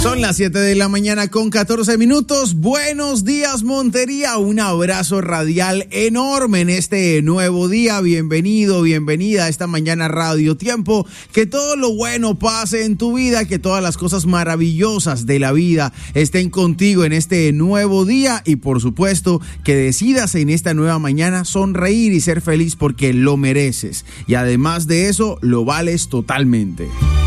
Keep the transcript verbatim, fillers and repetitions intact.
Son las siete de la mañana con catorce minutos. Buenos días, Montería. Un abrazo radial enorme en este nuevo día. Bienvenido, bienvenida a esta mañana Radio Tiempo. Que todo lo bueno pase en tu vida, que todas las cosas maravillosas de la vida estén contigo en este nuevo día y por supuesto que decidas en esta nueva mañana sonreír y ser feliz porque lo mereces. Y además de eso, lo vales totalmente.